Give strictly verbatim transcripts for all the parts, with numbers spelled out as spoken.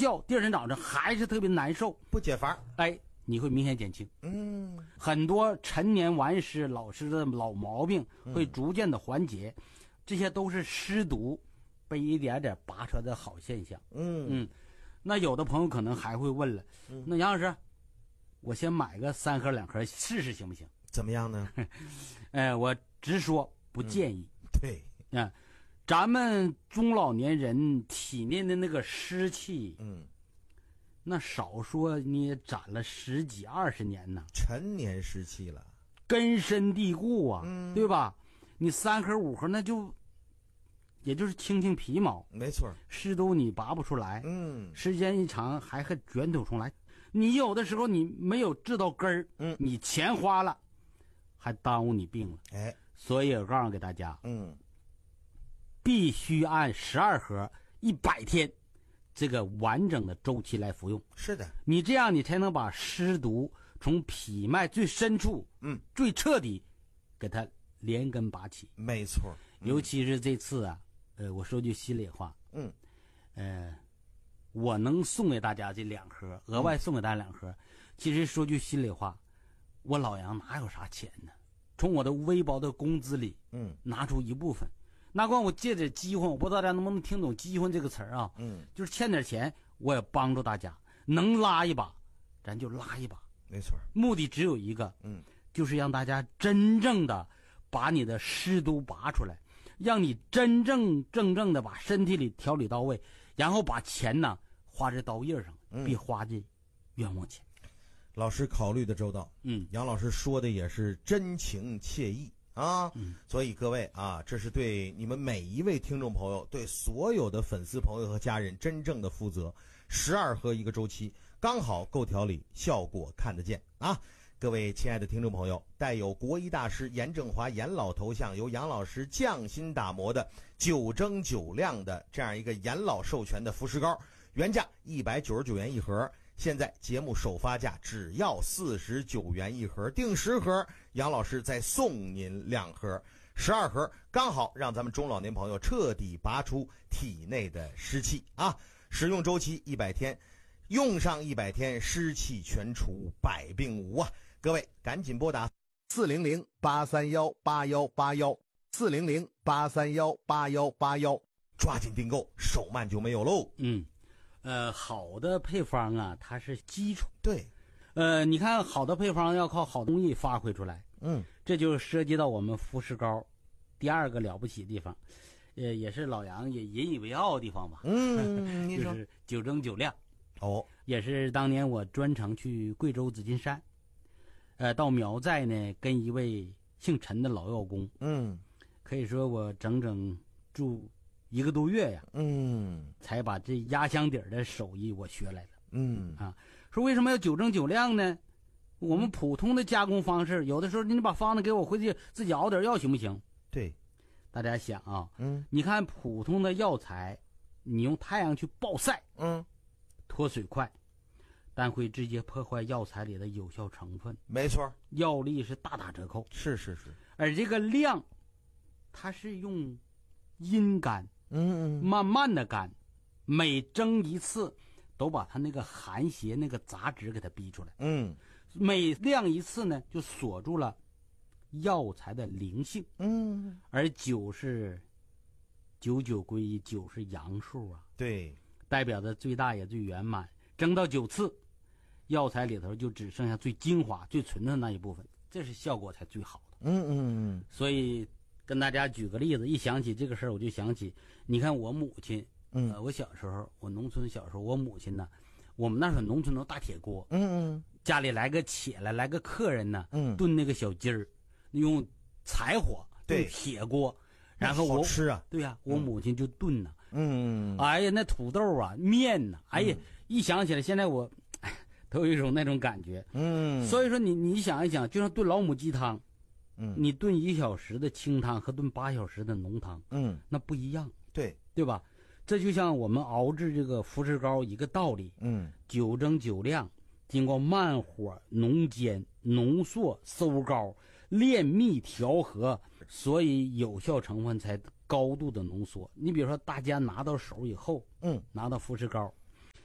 觉，第二天早上还是特别难受， 不解乏， 哎，你会明显减轻。 嗯， 很多陈年顽湿老湿的老毛病会逐渐的缓解，嗯、这些都是湿毒被一点点拔出来的好现象。 嗯嗯，那有的朋友可能还会问了，嗯、那杨老师，我先买个三盒两盒试试行不行？ 怎么样呢？ 哎，我直说不建议。 嗯、对， 啊、嗯，咱们中老年人体内的那个湿气， 嗯。 那少说你也攒了十几二十年呢， 陈年湿气了， 根深蒂固啊， 嗯、 对吧？你三盒五盒那就，也就是轻轻皮毛， 没错， 湿毒你拔不出来， 嗯， 时间一长还会卷土重来。你有的时候你没有治到根儿， 嗯， 你钱花了，还耽误你病了， 哎， 所以我告诉给大家， 嗯， 必须按十二盒一百天。这个完整的周期来服用， 是的， 你这样你才能把湿毒从脾脉最深处， 嗯， 最彻底给它连根拔起。 没错， 嗯、尤其是这次啊，呃，我说句心里话， 嗯， 呃，我能送给大家这两盒，额外送给大家两盒。嗯、其实说句心里话，我老杨哪有啥钱呢？从我的微薄的工资里， 嗯， 拿出一部分。那光我借着饥荒，我不知道大家能不能听懂饥荒这个词儿啊？ 嗯， 就是欠点钱，我也帮助大家，能拉一把，咱就拉一把。 没错， 目的只有一个， 嗯， 就是让大家真正的把你的湿毒拔出来，让你真正正正的把身体里调理到位，然后把钱呢花在刀叶上， 嗯、 别花在冤枉钱。 老师考虑的周到， 嗯， 杨老师说的也是真情切意。啊， 嗯， 所以各位啊，这是对你们每一位听众朋友，对所有的粉丝朋友和家人真正的负责。十二盒一个周期，刚好够调理，效果看得见啊！各位亲爱的听众朋友，带有国医大师严正华严老头像，由杨老师匠心打磨的九蒸九亮的这样一个严老授权的服食膏，原价一百九十九元一盒。现在节目首发价只要四十九元一盒，订十盒，杨老师再送您两盒，十二盒刚好让咱们中老年朋友彻底拔出体内的湿气啊！使用周期一百天，用上一百天，湿气全除，百病无啊！各位赶紧拨打四零零八三幺八幺八幺四零零八三幺八幺八幺，抓紧订购，手慢就没有喽。 嗯。呃，好的配方啊，它是基础。 对， 呃，你看好的配方要靠好工艺发挥出来。 嗯， 这就涉及到我们服食膏第二个了不起的地方，呃，也是老杨也引以为傲的地方吧。 嗯，你说就是九蒸九亮。 哦， 也是当年我专程去贵州紫金山，呃，到苗寨呢，跟一位姓陈的老药工， 嗯， 可以说我整整住一个多月呀， 嗯， 才把这压箱底儿的手艺我学来了。 嗯啊，说为什么要九蒸九亮呢？我们普通的加工方式，有的时候你把方子给我回去自己熬点药行不行？ 对， 大家想啊， 嗯， 你看普通的药材，你用太阳去暴晒， 嗯， 脱水快，但会直接破坏药材里的有效成分， 没错， 药力是大打折扣。 是是是， 而这个亮，它是用阴干。 嗯嗯， 慢慢的干，每蒸一次都把它那个寒邪那个杂质给它逼出来。 嗯， 每晾一次呢，就锁住了药材的灵性。 嗯， 而九是九九归一，九是阳数啊， 对， 代表的最大也最圆满。蒸到九次，药材里头就只剩下最精华、最纯的那一部分，这是效果才最好的。 嗯嗯嗯， 所以。跟大家举个例子，一想起这个事儿，我就想起，你看我母亲， 嗯， 呃，我小时候，我农村小时候，我母亲呢，我们那时候农村都大铁锅， 嗯嗯， 家里来个且来来个客人呢， 嗯， 炖那个小鸡儿，用柴火， 对， 铁锅，然后我好吃啊， 对呀、啊，我母亲就炖呐， 嗯， 哎呀，那土豆啊，面呐，哎呀， 嗯、 一想起来，现在我，哎，都有一种那种感觉， 嗯， 所以说你你想一想，就像炖老母鸡汤。 嗯， 你炖一小时的清汤和炖八小时的浓汤， 嗯， 那不一样， 对对吧？这就像我们熬制这个服食膏一个道理， 嗯， 九蒸九亮，经过慢火浓煎、浓缩、收膏、炼密调和，所以有效成分才高度的浓缩。你比如说，大家拿到手以后， 嗯， 拿到服食膏，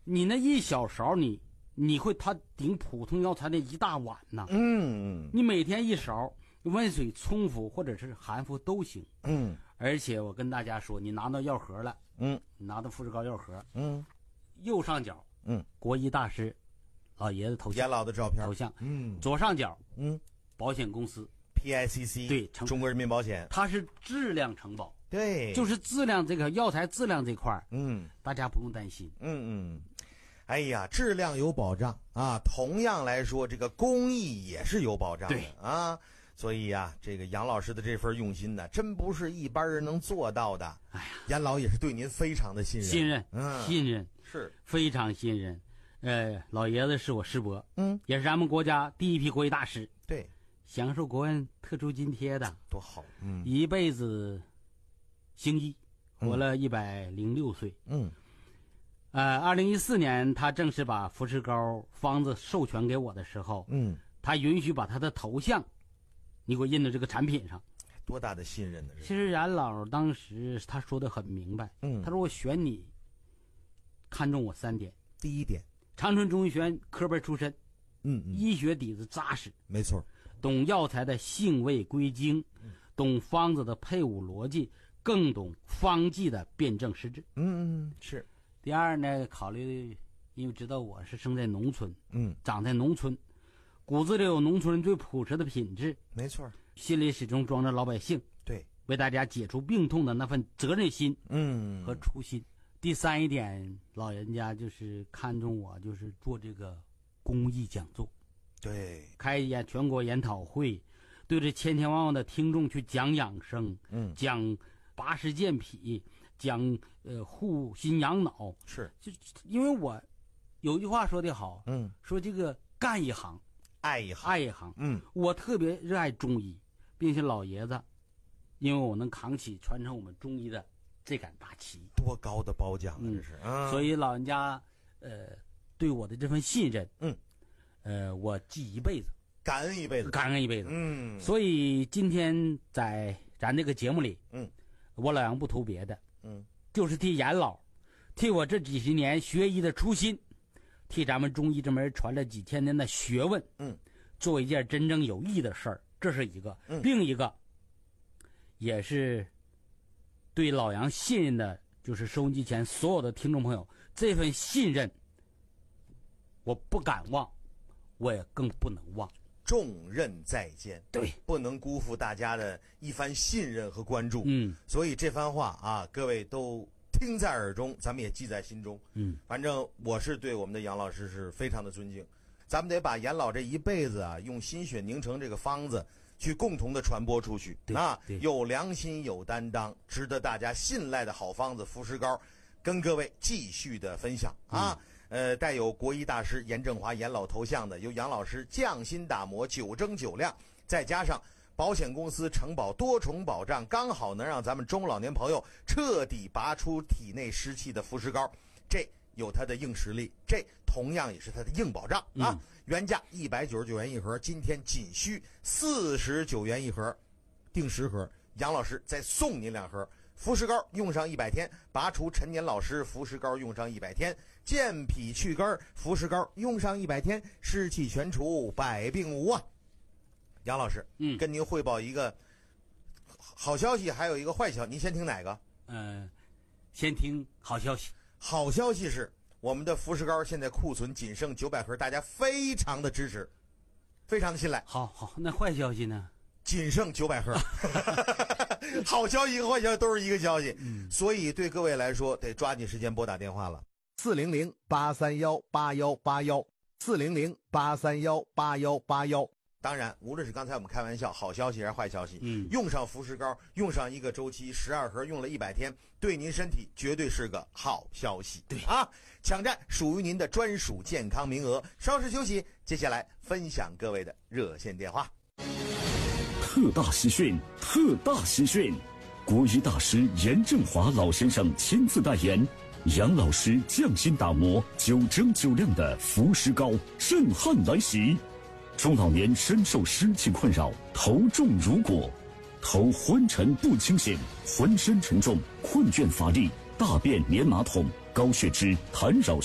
你那一小勺你你会它顶普通药材的一大碗呐。 嗯， 你每天一勺，温水冲服或者是含服都行。 嗯， 而且我跟大家说，你拿到药盒了， 嗯， 你拿到富士膏药盒， 嗯， 右上角， 嗯， 国医大师老爷子头像， 严老的照片头像， 嗯， 左上角， 嗯， 保险公司 P I C C 对， 中国人民保险， 它是质量承保， 对， 就是质量这个药材质量这块儿， 嗯， 大家不用担心。 嗯嗯，哎呀，质量有保障啊，同样来说，这个工艺也是有保障的啊。所以呀、啊，这个杨老师的这份用心呢，真不是一般人能做到的。 哎呀， 严老也是对您非常的信任， 信任， 嗯， 信任， 是非常信任。呃，老爷子是我师伯， 嗯， 也是咱们国家第一批国医大师， 对， 享受国安特殊津贴的， 多好，嗯， 一辈子行医，活了一百零六岁， 嗯， 呃，二零一四年他正式把福士膏方子授权给我的时候， 嗯， 他允许把他的头像，你给我印到这个产品上， 多大的信任呢？ 其实冉老当时他说的很明白， 嗯， 他说我选你，看中我三点， 第一点， 长春中医学院科班出身， 嗯嗯， 医学底子扎实， 没错， 懂药材的性味归经，懂方子的配伍逻辑，更懂方剂的辨证施治。 嗯嗯是。 第二呢，考虑因为知道我是生在农村， 嗯， 长在农村，骨子里有农村人最朴实的品质， 没错， 心里始终装着老百姓， 对， 为大家解除病痛的那份责任心， 嗯和初心。第三一点，老人家就是看中我，就是做这个公益讲座， 对， 开研全国研讨会，对着千千万万的听众去讲养生， 嗯， 讲拔石健脾，讲呃护心养脑， 是， 就因为我有句话说得好， 嗯， 说这个干一行爱一行， 爱一行， 嗯， 我特别热爱中医，并且老爷子，因为我能扛起传承我们中医的这杆大旗， 多高的褒奖啊， 嗯这是啊， 所以老人家呃对我的这份信任， 嗯， 呃我记一辈子， 感恩一辈子， 感恩一辈子， 嗯， 所以今天在咱这个节目里， 嗯， 我老杨不图别的， 嗯， 就是替严老，替我这几十年学医的初心，替咱们中医这门传了几千年的学问， 嗯， 做一件真正有意义的事儿，这是一个， 嗯， 另一个也是对老杨信任的，就是收音机前所有的听众朋友，这份信任我不敢忘，我也更不能忘， 重任在肩， 对， 不能辜负大家的一番信任和关注， 嗯， 所以这番话啊，各位都听在耳中，咱们也记在心中， 嗯， 反正我是对我们的杨老师是非常的尊敬，咱们得把严老这一辈子啊，用心血凝成这个方子，去共同的传播出去，啊，有良心有担当，值得大家信赖的好方子福石膏，跟各位继续的分享啊。嗯呃，带有国医大师严正华严老头像的，由杨老师匠心打磨，九蒸九酿，再加上保险公司承保多重保障，刚好能让咱们中老年朋友彻底拔出体内湿气的福石膏，这有它的硬实力，这同样也是它的硬保障啊！嗯、原价一百九十九元一盒，今天仅需四十九元一盒，订十盒，杨老师再送您两盒。福石膏用上一百天，拔除陈年老湿；福石膏用上一百天，健脾去根；福石膏用上一百天，湿气全除，百病无啊！杨老师， 嗯， 跟您汇报一个好消息，还有一个坏消息，您先听哪个？ 呃，先听好消息。 好消息是，我们的福石膏现在库存仅剩九百盒，大家非常的支持，非常的信赖。 好好，那坏消息呢？ 仅剩九百盒。好消息和坏消息都是一个消息，嗯，所以对各位来说得抓紧时间拨打电话了，四零零八三幺八幺八幺，四零零八三幺八幺八幺。当然，无论是刚才我们开玩笑，好消息还是坏消息， 嗯， 用上福石膏，用上一个周期，十二盒，用了一百天，对您身体绝对是个好消息。 对啊，抢占属于您的专属健康名额。稍事休息，接下来分享各位的热线电话。 特大喜讯，特大喜讯！国医大师严正华老先生亲自代言，杨老师匠心打磨，九蒸九酿的福石膏震撼来袭。中老年深受湿气困扰，头重如裹，头昏沉不清醒，浑身沉重，困倦乏力，大便黏马桶，高血脂，痰扰